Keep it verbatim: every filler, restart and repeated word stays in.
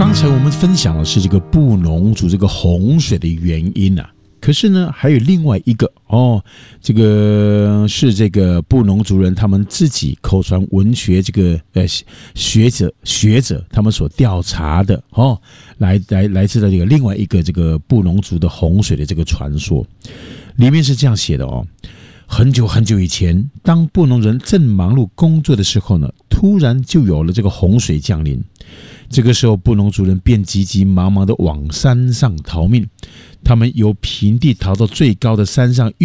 刚才我们分享的是这个布农族这个洪水的原因啊，可是呢，还有另外一个哦，这个是这个布农族人他们自己口传文学这个呃学者学者他们所调查的哦，来来来自的这个另外一个这个布农族的洪水的这个传说，里面是这样写的哦。很久很久以前，当布农人正忙碌工作的时候呢，突然就有了这个洪水降临。这个时候，布农族人便急急忙忙地往山上逃命。他们由平地逃到最高的山上，